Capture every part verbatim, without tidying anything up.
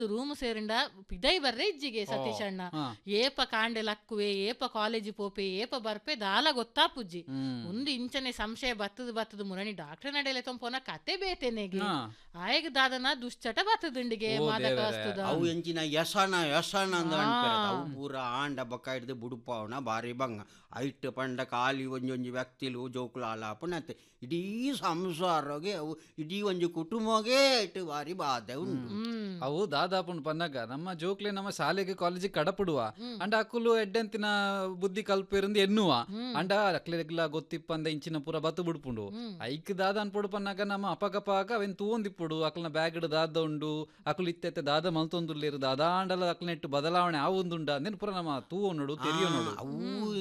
Room ಸೇರಿಂಡ ಪಿದೈ ಬರ್ರೆ ಇಜ್ಜಿಗೆ Satish ಅಣ್ಣ ಏಪ ಕಾಂಡೆ ಲಕ್ಕುವೆ ಏಪ college ಪೋಪೆ ಏಪ ಬರ್ಪೆ ದಾಲ ಗೊತ್ತಾ ಪುಜ್ಜಿ ಒಂದು ಇಂಚನೆ ಸಂಶಯ ಬತ್ತದ ಬತ್ತದ ಮುರಣಿ ಡಾಕ್ಟರ್ ನಡೆಯಲೆ ತೊಂಪೋನ ಕತೆ ಬೇತೆನೆಗೆ ಆಯಗ ದಾದನ ದುಶ್ಚಟ ಬತ್ತದಿಂಡಿಗೆ ಮಾದಕ ವಸ್ತುದ ಅವು ಎಂಚಿನ ಯಸನ ಯಸನ ಅಂದ ಅವು ಪೂರ ಆಂಡ ಬಕ್ಕ ಹಿಡ್ದು ಬುಡುಪವನ ಬಾರಿ ಬಂಗ ಐಟ್ ಪಂಡ ಖಾಲಿ ಒಂಜಿ ಒಂಜಿ ವ್ಯಕ್ತಿಲು ಜೋಕುಲು ಆಲಾಪನತ್ತೆ ಇಡೀ ಸಂಸಾರಗೆ ಅವು ಇಡೀ ಒಂಜಿ ಕುಟುಂಬಗೆ ಇಟ್ಟು ಬಾರಿ ಬಾಧೆ ಉಂಟು. ಅವು ದಾದಾಪುಂಡು ಪನ್ನಗ ನಮ್ಮ ಜೋಕ್ಲೆ ನಮ್ಮ ಶಾಲೆಗೆ ಕಾಲೇಜಿಗೆ ಕಡಪುಡುವ ಅಂಡ ಅಕ್ಕುಲು ಎಡ್ಡೆಂತಿನ ಬುದ್ಧಿ ಕಲ್ಪಿರಂದು ಎನ್ನುವ ಅಂಡ ಅಕ್ಲೆಗ್ಲ ಗೊತ್ತಿಪ್ಪಂದ ಇಂಚಿನ ಪೂರ ಬತ್ತು ಬಿಡ್ಪುಂಡು ಐಕ್ ದಾದ ಅನ್ಪುಡು ಪನ್ನಗ ನಮ್ಮ ಅಪಗಪಾಕ ಅವೆನ್ ತೂಂದಿಪ್ಪುಡು ಅಕ್ಲನ ಬ್ಯಾಗಡ್ ದಾದ ಉಂಡು ಅಕ್ಲು ಇತ್ತೆ ದಾದ ಮಲ್ತೊಂದುಲ್ಲೇರು ದಾದಾಂಡಲ ಅಕ್ಲನೆಟ್ಟು ಬದಲಾವಣೆ ಆವೊಂದುಂಡ ಅಂದೇನು ಪೂರ ನಮ್ಮ ತೂವು ನೋಡು ತೆರಿಯೋ ನೋಡು ಅವು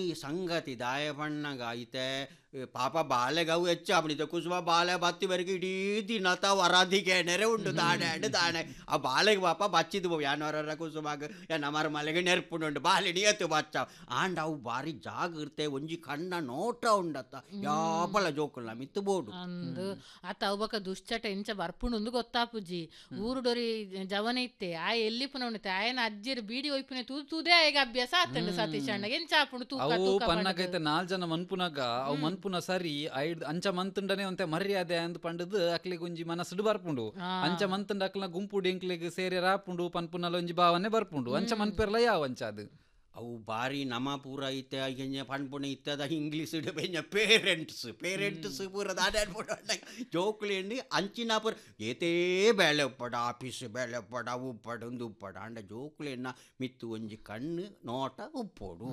ಸಂಗತಿ ದಾಯ ಪಣ್ಣಗ ಐತೆ ಪಾಪ ಬಾಳೆಗವು ಹೆಚ್ಚು ಆಗ್ಬಿಡಿತೆ ಕುಸುಮ ಬಾಳೆ ಬತ್ತಿ ಬರಿಗೆ ಇಡೀ ದಿನತ ವರಾಧಿಗೆ ನೆರೆ ಉಂಟು ದಾಣೆ ಅಂಡು ದಾಣೆ ಆ ಬಾಳೆಗೆ ಪಾಪ ಬಚ್ಚಿದ್ ಯಾನವರ ಕುಸುಮಾಗ ನಮರ ಮಲೆಗೆ ನೆರ್ಪುಂಡು ಬಾಳೆ ನಿಯತ್ತು ಬಚ್ಚ ಆಂಡ ಅವು ಬಾರಿ ಜಾಗ್ರತೆ ಒಂಜಿ ಕಣ್ಣ ನೋಟ ಉಂಡತ್ತ ಯಾಪಲ ಜೋಕುಲ್ಲ ಮಿತ್ತು ಬೋಡು ಅಂದು ಆತ ಅವಬಕ ದುಶ್ಚಟ ಎಂಚ ಬರ್ಪುಂಡು ಗೊತ್ತಾಪುಜಿ ಊರುಡೊರಿ ಜವನ ಇತ್ತೆ ಆ ಎಲ್ಲಿ ಪುನ ಉಂಡಿತೆ ಆಯನ ಅಜ್ಜಿರ್ ಬೀಡಿ ಒಯ್ಪುನೆ ತೂದು ತೂದೇ ಆಗ ಅಭ್ಯಾಸ ಆತಂಡು ಸತೀಶ್ ಅಣ್ಣಗೆ ಎಂಚಾಪುಂಡು ತೂಕ ತೂಕ ಪನ್ನಕೈತೆ ನಾಲ್ ಜನ ಮನ್ಪುನಗ ಅವು ಮನ್ಪುನ ಸರಿ ಐದ್ ಅಂಚ ಮಂತುಂಡನೆ ಒಂತೆ ಮರ್ಯಾದೆ ಅಂದ್ ಪಂಡದು ಅಕ್ಲಿಗೆ ಒಂಜಿ ಮನಸ್ಸುಡು ಬರ್ಪುಂಡು ಅಂಚ ಮಂತುಂಡ ಅಕ್ಲ ಗುಂಪು ಡಿಂಕ್ಲಿಗೆ ಸೇರಿ ರಾಪುಂಡು ಪನ್ಪುನಲ ಒಂಜಿ ಭಾವನೆ ಬರ್ಪುಂಡು ಅಂಚ ಮನ್ಪೆರ್ಲ ಯಾವ ಅಂಚ ಅದು ಅವು ಬಾರಿ ನಮ ಪೂರ ಇತ್ತೆ ಐಗೆ ಪಣ್ಪುಣ ಇತ್ತದ ಇಂಗ್ಲೀಷ್ ಬೆಂಜ ಪೇರೆಂಟ್ಸ್ ಪೇರೆಂಟ್ಸ್ ಪೂರ ದಾಡ್ಯಾಡ್ಬಿಡ ಜೋಕ್ಲಿ ಎಂಡಿ ಅಂಚಿನ ಪೂರ ಏತೇ ಬೇಳೆ ಉಪ್ಪಡ ಆಫೀಸ್ ಬೇಳೆ ಉಪ್ಪಡ ಉಪ್ಪಡ ಒಂದು ಉಪ್ಪಡ ಅಂಡ ಜೋಕ್ಲಿ ಎನ್ನ ಮಿತ್ತು ಒಂಜಿ ಕಣ್ಣು ನೋಟ ಉಪ್ಪೋಡು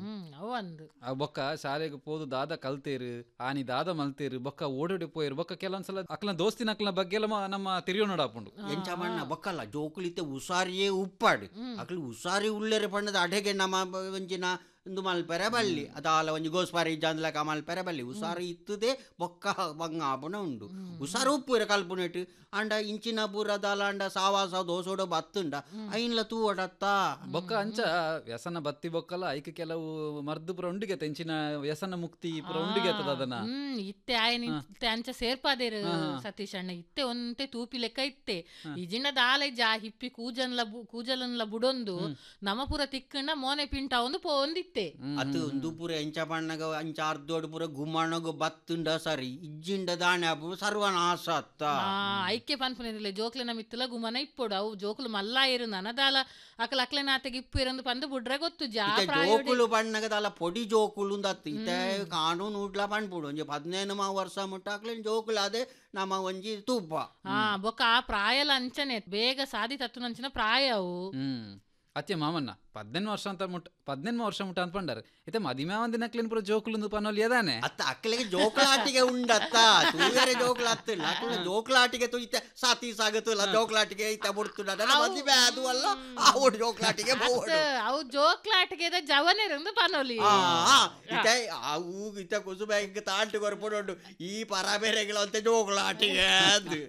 ಒಂದು ಬೊಕ್ಕ ಶಾಲೆಗೆ ಪೋದು ದಾದ ಕಲ್ತೇರು ಆನಿ ದಾದ ಮಲ್ತೇರು ಬೊಕ್ಕ ಓಡೋಡಿ ಪೋಯರು ಬೊಕ್ಕ ಕೆಲವೊಂದ್ಸಲ ಅಕ್ಲ ದೋಸ್ತಿನ ಅಕ್ಲ ಬಗ್ಗೆ ಎಲ್ಲ ನಮ್ಮ ತಿರಿಯೋ ನೋಡಾಪುಂಡು ಎಂಚ ಮಣ್ಣ ಬೊಕ್ಕಲ್ಲ ಜೋಕ್ಲಿತ್ತೆ ಉಸಾರಿಯೇ ಉಪ್ಪಾಡು ಅಕ್ಲಿ ಉಸಾರಿ ಉಳ್ಳೇರೆ ಪಣ್ಣದ ಅಡೆಗೆ ನಮ್ಮ ಒಂಜಿನ ಒಂದು ಮಲ್ಪೆರೆ ಬಲ್ಲಿ ಅದಾಲ ಒಂಜಿ ಗೋಸ್ಪಾರಿ ಇಜ್ಜಂದ್ಲಕ ಮಲ್ಪೆರೆ ಬಲ್ಲಿ ಉಸಾರಿ ಇತ್ತುದೇ ಬೊಕ್ಕ ಬಂಗ ಆಪುಣ ಉಂಡು ಉಸಾರು ಉಪ್ಪುರ ಕಲ್ಪುನೆಟ್ ಅಂಡ ಇಂಚಿನ ಪೂರ ದಾಲ ಅಂಡ ಸಾವಾಸ ದೋಸೋಡ ಬತ್ತುಂಡ ಐನ್ಲ ತೂವಡತ್ತ ಬೊಕ್ಕ ಅಂಚ ವ್ಯಸನ ಬತ್ತಿ ಬೊಕ್ಕಲ್ಲ ಐಕ ಕೆಲವು ಮರ್ದು ಪುರ ಉಂಡಿಗೆ ಇಂಚಿನ ವ್ಯಸನ ಮುಕ್ತಿ ಪುರ ಉಂಡಿಗೆ ಅದನ್ನ ಇತ್ತೆ ಆಯನ ಇತ್ತೆ ಅಂಚ ಸೇರ್ಪಾದೇರು ಸತೀಶ್ ಅಣ್ಣ ಇತ್ತೆ ಒಂತೆ ತೂಪಿ ಲೆಕ್ಕ ಇತ್ತೆ ಇಜಿನ ದಾಲ ಜಾ ಹಿಪ್ಪಿ ಕೂಜನ್ಲ ಕೂಜಲನ್ಲ ಬುಡೊಂದು ನಮ ಪುರ ತಿಕ್ಕಂಡ ಮೋನೆ ಪಿಂಟ ಒಂದು ಪೋಂದಿ ಅದು ಒಂದು ಪೂರ ಎಂಚ ಬಣ್ಣಗ ಅಂಚ ಅರ್ಧೋಡು ಪೂರ ಗುಮ್ಮಣ್ಣಗ ಬತ್ತುಂಡ ಸರಿ ಇಜ್ಜಿಂಡ ದಾಣೆ ಅಪ್ಪು ಸರ್ವನಾಶ ಅತ್ತ ಐಕ್ಯ ಪನ್ಪುನಿರಲಿ ಜೋಕ್ಲೆನ ಮಿತ್ತಲ ಗುಮ್ಮನ ಇಪ್ಪೊಡು ಅವು ಜೋಕ್ಲು ಮಲ್ಲ ಇರು ನನದಾಲ ಅಕಲ ಅಕ್ಲೆನಾತೆಗೆ ಇಪ್ಪು ಇರಂದು ಪಂದು ಬುಡ್ರೆ ಗೊತ್ತು ಜೋಕುಲು ಬಣ್ಣಗದಾಲ ಪೊಡಿ ಜೋಕುಲು ದತ್ತು ಇತ್ತೆ ಕಾನೂನು ಉಡ್ಲ ಪಣ್ಪುಡು ಒಂಜಿ ಹದಿನೈದು ಮಾ ವರ್ಷ ಮುಟ್ಟ ಅಕ್ಲೇನು ಜೋಕುಲು ಅದೇ ನಮ್ಮ ಒಂಜಿ ತೂಪ ಹಾ ಬೊಕ್ಕ ಆ ಪ್ರಾಯಲ ಅಂಚನೆ ಬೇಗ ಸಾದಿ ತತ್ತು ನಂಚಿನ ಪ್ರಾಯ ಅವು ಅತ್ತೆ ಮಾಮನ್ನ ಪದ್ನೆಂಟು ವರ್ಷ ಅಂತ ಮುಟ್ಟ ಪದ್ನೆಂಟು ವರ್ಷ ಮುಟ್ಟ ಅಂತ ಪಂಡಾರೆ ಇತ್ತೆ ಮದಿಮೆ ಒಂದಿನ ಅಕ್ಲಿನ ಪುರ ಜೋಕುಲು ಪನ್ನೋಲಿ ಅದಾನೆ ಅತ್ತ ಅಕ್ಕಲಿಗೆ ಜೋಕುಲಾಟಿಗೆ ಉಂಡತ್ತ ತೂಯರೆ ಜೋಕುಲ ಅತ್ತಿಲ್ಲ ಅಕ್ಕಲ ಜೋಕುಲಾಟಿಗೆ ತುಯಿತೆ ಸಾತಿ ಸಾಗತ್ತಲ್ಲ ಜೋಕುಲಾಟಿಗೆ ಇತ್ತ ಬಿಡ್ತುಂಡ ಮದಿಮೆ ಅದು ಅಲ್ಲ ಆ ಜೋಕುಲಾಟಿಗೆ ಅವು ಜೋಕುಲಾಟಿಗೆ ಜವನೇ ಇರಂದು ಪನ್ನೋಲಿ ಇತ್ತೆ ಅವು ಇತ್ತ ಕುಸುಬ ಹಿಂಗೆ ತಾಂಟಿ ಕೊರ್ಪುಂಡು ಈ ಪರಬೇರೆಗಳ ಅಂತ ಜೋಕುಲಾಟಿಗೆ ಅದು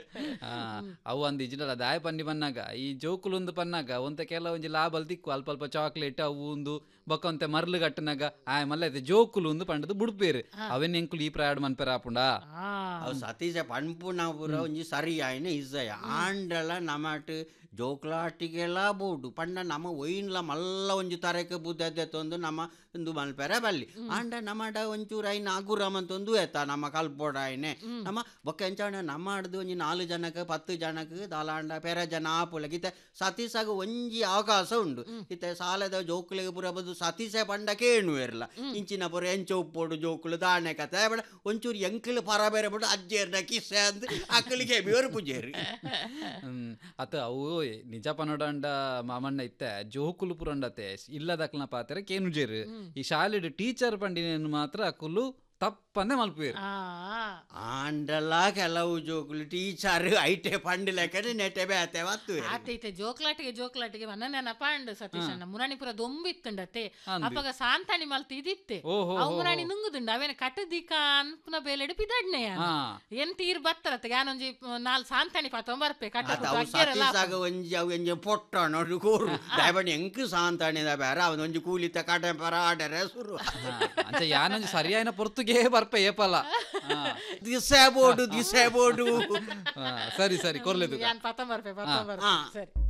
ಅವು ಅಂದ್ ಇಜಿಡಲ್ಲ ದಾಯ ಪನ್ನಿ ಪನ್ನಾಗ ಈ ಜೋಕುಲು ಒಂದು ಪನ್ನಾಗ ಒಂತ ಕೆಲ ಒಂಜಿ ಲಾಭಲ್ ತಿಕ್ಕು ಅಲ್ಪ ಅಲ್ಪ ಚಾಕ್ಲೇಟ್ ಅವು ಒಂದು ಬೊಕ್ಕ ಒಂತೆ ಮರ್ಲು ಕಟ್ಟನಾಗ ಆಯ್ ಮಲ್ಲ ಜೋಕುಲು ಒಂದು ಪಂಡದು ಬುಡ್ಪೇರು ಅವೆನ್ ಎಂಕುಲು ಈ ಪ್ರಾಯಡ್ ಮನ್ಪೇರ ಆಪುಂಡ ಅವು ಸತೀಶ ಪಣ್ಪುನ ಪೂರ ಒಂಜಿ ಸರಿ ಆಯ್ನ ಇಜ್ಜಯ ಆಂಡಲ ನಮಟ್ ಜೋಕ್ಲಾಟಿಗೆಲ್ಲ ಬೋಡು ಪಂಡ ನಮ್ಮ ಒಯ್ನ್ಲ ಮಲ್ಲ ಒಂಜಿ ತರಕ್ಕೆ ಬುದ್ಧತೆ ತಂದು ನಮ್ಮ ಒಂದು ಮಲ್ಪೆರೆ ಬಲ್ಲಿ ಆಂಡ ನಮ್ಮಡ ಒಂಚೂರು ಐನ ಅಗುರಮ್ ಅಂತ ಒಂದು ಎತ್ತ ನಮ್ಮ ಕಲ್ಪೋಡ ಆಯ್ನೆ ನಮ್ಮ ಬೊಕ್ಕ ಎಂಚಾಣ ನಮ್ಮ ಆಡ್ದು ಒಂಜಿ ನಾಲ್ಕು ಜನಕ್ಕೆ ಪತ್ತು ಜನಕ್ಕೆ ದಾಲಾಂಡ ಪೆರ ಜನ ಆಪುಲಗೆ ಇತ್ತೆ ಸತೀಸಾಗ ಒಂಜಿ ಅವಕಾಶ ಉಂಡು ಇತ್ತೆ ಸಾಲದ ಜೋಕುಲಿಗೆ ಪುರ ಬದು ಸತೀಸೆ ಪಂಡ ಕೇಣು ಇರಲ್ಲ ಇಂಚಿನ ಪುರ ಎಂಚ ಉಪ್ಪೋಡು ಜೋಕುಲು ದಾಣೆ ಕತೆ ಬೇಡ ಒಂಚೂರು ಎಂಕಲು ಪರ ಬೇರೆ ಬಿಡು ಅಜ್ಜೇರ್ನ ಕಿಸ್ಸೆ ಅಂದ್ ಅಕ್ಕಲಿಗೆ ಬೇರು ಪೂಜೇರಿ ಅತ ಅವು ನಿಜ ಪನೋಡಂಡ ಮಾಮಣ್ಣ ಇತ್ತೆ ಜೋಕುಲು ಪುರಂಡತೆ ಇಲ್ಲದಕ್ಲನ ಪಾತ್ರ ಕೇನುಜೇರು ಈ ಶಾಲೆಡ್ ಟೀಚರ್ ಪಂಡಿನ ಮಾತ್ರ ಅಕ್ಕುಲು ತಪ್ಪಂದೆ ಮಲ್ಪೇರು ಆಂಡಲ್ಲ ಕೆಲವು ಜೋಕುಲು ಟೀಚರ್ ಐಟೆ ಪಂಡ್ ಲೆಕ್ಕನೆ ನೆಟ್ಟೆ ಬೇತೆ ವತ್ತು ಆತೈತೆ ಜೋಕ್ಲಾಟಿಗೆ ಜೋಕ್ಲಾಟಿಗೆ ಮನ ನೆನಪಾಂಡ್ ಸತೀಶ್ ಅಣ್ಣ ಮುರಾಣಿಪುರ ದೊಂಬಿತ್ತಂಡತೆ ಅಪ್ಪಗ ಸಾಂತಾಣಿ ಮಲ್ತಿ ಇದಿತ್ತೆ ಅವು ಮುರಾಣಿ ನುಂಗುದುಂಡ ಅವೇನ ಕಟ್ಟದಿಕ ಅನ್ಪುನ ಬೇಲೆಡು ಪಿದಡ್ನೆಯ ಏನ್ ತೀರ್ ಬತ್ತರತ್ತೆ ಯಾನೊಂಜಿ ನಾಲ್ ಸಾಂತಾಣಿ ಪಾತೊಂಬರ್ಪೆ ಕಟ್ಟಾಗ ಒಂಜಿ ಅವು ಎಂಜಿ ಪೊಟ್ಟ ನೋಡು ಕೂರು ದಯಬಣ್ಣಿ ಎಂಕ್ ಸಾಂತಾಣಿದ ಬೇರೆ ಅವನೊಂಜಿ ಕೂಲಿತ ಕಡೆ ಪರ ಆಡರೆ ಸುರು ಅಂಚ ಯಾನೊಂಜಿ ಸರಿಯಾಯಿನ ಪೊರ್ತುಗೆ ಬರ್ಪೆ ಏಪಲ್ಲ ದಿಸೆ ಬೋಡು ದಿಸೆ ಬೋಡು ಸರಿ ಸರಿ ಕೊರ್ಲೆದು ಪತಂಬರ್ಪೆ ಪತಂಬರ್ಪೆ ಸರಿ.